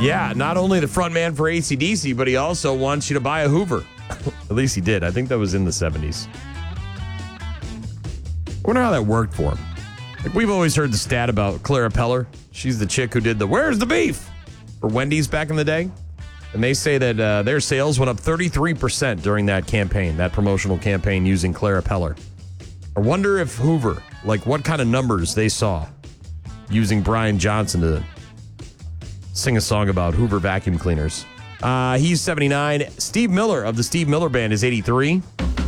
Yeah, not only the front man for AC/DC, but he also wants you to buy a Hoover. At least he did. I think that was in the 70s. I wonder how that worked for him. Like, we've always heard the stat about Clara Peller. She's the chick who did the "Where's the beef?" for Wendy's back in the day. And they say that their sales went up 33% during that campaign, that promotional campaign using Clara Peller. I wonder if Hoover, like what kind of numbers they saw using Brian Johnson to sing a song about Hoover vacuum cleaners. He's 79. Steve Miller of the Steve Miller Band is 83.